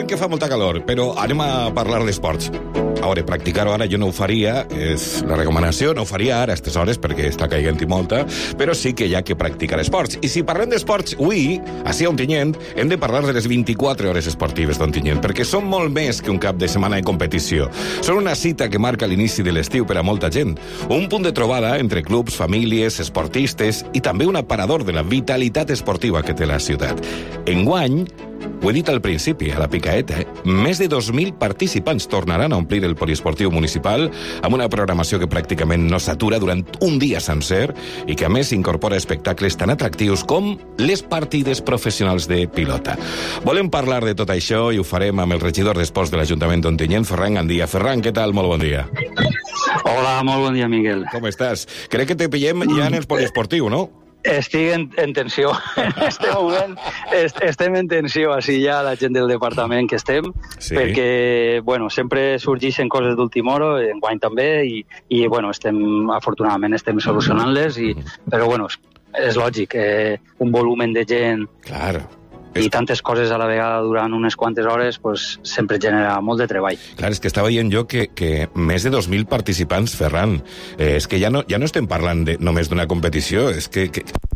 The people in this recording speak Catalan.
sabem que fa molta calor, però anem a parlar d'esports. A veure, practicar-ho ara jo no ho faria, és la recomanació, no ho faria ara a aquestes hores perquè està caient-hi molta, però sí que hi ha que practicar esports. I si parlem d'esports, avui, així a Ontinyent, hem de parlar de les 24 hores esportives d'Ontinyent, perquè són molt més que un cap de setmana de competició. Són una cita que marca l'inici de l'estiu per a molta gent, un punt de trobada entre clubs, famílies, esportistes i també un aparador de la vitalitat esportiva que té la ciutat. Enguany, ho he dit al principi, a la picaeta, més de 2.000 participants tornaran a omplir el poliesportiu municipal amb una programació que pràcticament no s'atura durant un dia sencer i que a més incorpora espectacles tan atractius com les partides professionals de pilota. Volem parlar de tot això i ho farem amb el regidor d'Esports de l'Ajuntament d'Ontinyent, Ferran Gandia. Ferran, què tal? Molt bon dia. Hola, molt bon dia, Miguel. Com estàs? Crec que te pillem ja en el poliesportiu, no? Estic en tensió. En este moment estem en tensió, així ja la gent del departament que estem, sí. Perquè, bueno, sempre sorgeixen coses d'última hora, enguany també, i bueno, afortunadament estem solucionant-les, però bueno, és lògic, un volumen de gent... Claro. I tantes coses a la vegada durant unes quantes hores pues, sempre genera molt de treball. Clar, és que estava veient jo que més de 2.000 participants, Ferran, és que ja no estem parlant només d'una competició, és que